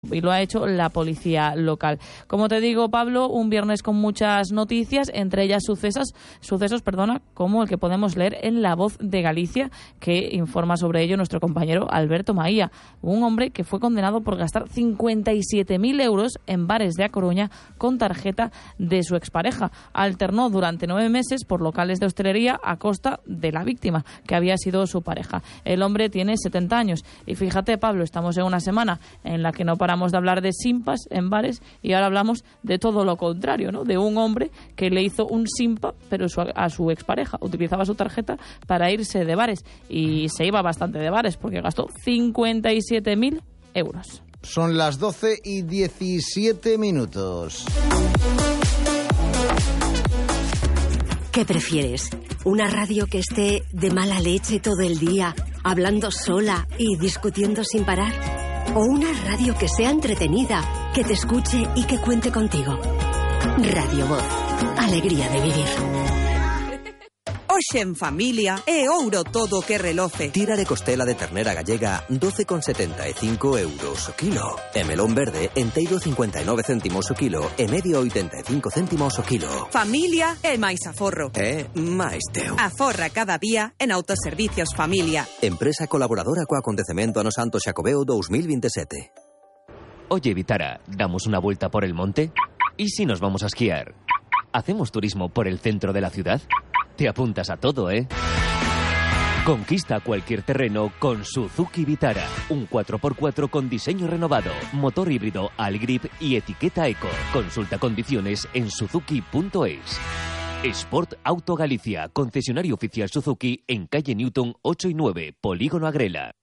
y lo ha hecho la policía local. Como te digo, Pablo, un viernes con muchas noticias, entre ellas sucesos, como el que podemos leer en La Voz de Galicia, que informa sobre ello nuestro compañero Alberto Maía, un hombre que fue condenado por gastar 57.000 euros en bares de A Coruña con tarjeta de su expareja. Alternó durante 9 meses por locales de hostelería a costa de la víctima, que había sido su pareja. El hombre tiene 70 años y fíjate, Pablo, estamos en una semana en la que no paramos de hablar de simpas en bares y ahora hablamos de todo lo contrario, ¿no? De un hombre que le hizo un simpa pero a su expareja, utilizaba su tarjeta para irse de bares y se iba bastante de bares porque gastó 57.000 euros. Son las 12:17. ¿Qué prefieres? ¿Una radio que esté de mala leche todo el día, hablando sola y discutiendo sin parar? ¿O una radio que sea entretenida, que te escuche y que cuente contigo? Radio Voz. Alegría de vivir. Hoxe en familia é ouro todo o que reloce. Tira de costela de ternera gallega 12,75 euros o kilo. E melón verde enteiro 59 céntimos o kilo e medio 85 céntimos o kilo. Familia é máis aforro. É máis teu. Aforra cada día en Autoservicios Familia. Empresa colaboradora co acontecemento Ano Santo Xacobeo 2027. Oye, Vitara, ¿damos una vuelta por el monte? ¿Y si nos vamos a esquiar? ¿Hacemos turismo por el centro de la ciudad? Te apuntas a todo, ¿eh? Conquista cualquier terreno con Suzuki Vitara. Un 4x4 con diseño renovado, motor híbrido Allgrip y etiqueta Eco. Consulta condiciones en suzuki.es. Sport Auto Galicia, concesionario oficial Suzuki en calle Newton 8 y 9, Polígono Agrela.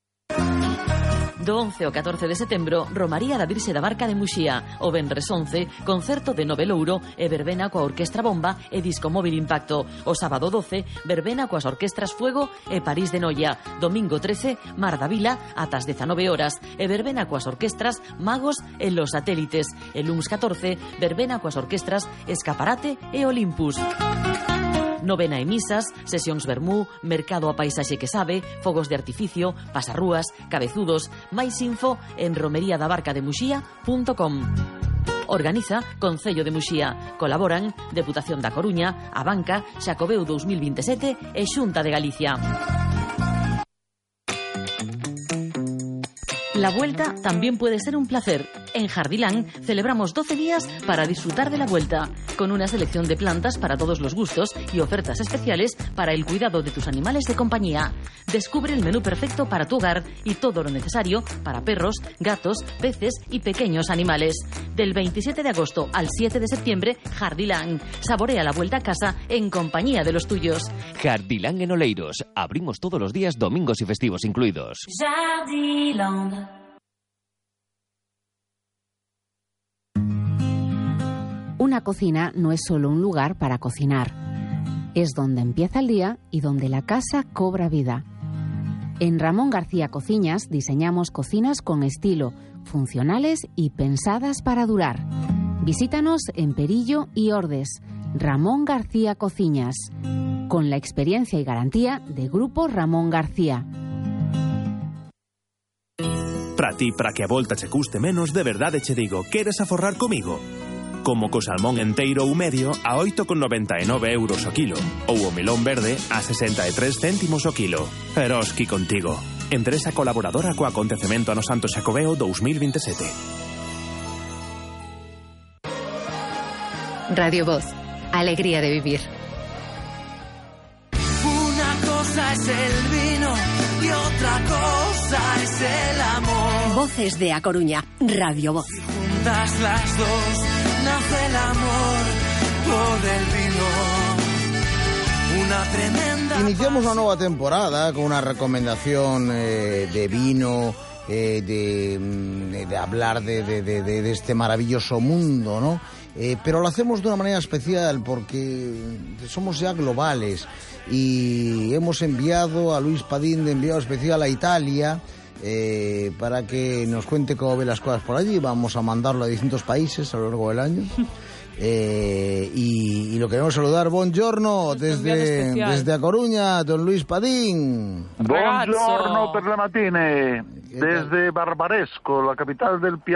Do 11 ao 14 de setembro, Romaría da Virxe da Barca de Muxía. O venres 11, concerto de Novelouro e verbena coa Orquestra Bomba e Disco Móvil Impacto. O sábado 12, verbena coas orquestras Fuego e París de Noia. Domingo 13, Mar da Vila ata as 19 horas e verbena coas orquestras Magos e Los Satélites. E luns 14, verbena coas orquestras Escaparate e Olympus. Novena e misas, sesións vermú, mercado a paisaxe que sabe, fogos de artificio, pasarrúas, cabezudos. Máis info en romeriadabarcademuxía.com. Organiza Concello de Muxía. Colaboran Deputación da Coruña, a Banca, Xacobeo 2027 e Xunta de Galicia. La vuelta también puede ser un placer. En Jardilán celebramos 12 días para disfrutar de la vuelta, con una selección de plantas para todos los gustos y ofertas especiales para el cuidado de tus animales de compañía. Descubre el menú perfecto para tu hogar y todo lo necesario para perros, gatos, peces y pequeños animales. Del 27 de agosto al 7 de septiembre, Jardilán. Saborea la vuelta a casa en compañía de los tuyos. Jardilán en Oleiros. Abrimos todos los días, domingos y festivos incluidos. Jardiland. Una cocina no es solo un lugar para cocinar. Es donde empieza el día y donde la casa cobra vida. En Ramón García Cociñas diseñamos cocinas con estilo, funcionales y pensadas para durar. Visítanos en Perillo y Ordes. Ramón García Cociñas. Con la experiencia y garantía de Grupo Ramón García. Para ti, para que a volta che custe menos, de verdade che digo, queres aforrar comigo? Como co salmón enteiro ou medio a 8,99 euros o kilo, ou o melón verde a 63 céntimos o kilo. Eroski contigo. Empresa colaboradora co acontecemento Ano Santo Xacobeo 2027. Radio Voz. Alegría de vivir. Una cosa es el vino y otra cosa es el amor. Voces de A Coruña. Radio Voz. Si juntas las dos, nace el amor por el vino. Una tremenda. Iniciamos una nueva temporada con una recomendación de vino, de hablar de este maravilloso mundo, ¿no? Pero lo hacemos de una manera especial porque somos ya globales y hemos enviado a Luis Padín de enviado especial a Italia para que nos cuente cómo ve las cosas por allí. Vamos a mandarlo a distintos países a lo largo del año. Y lo queremos saludar. Buongiorno desde A Coruña, don Luis Padín. Buongiorno per la mattina. Desde Barbaresco, la capital del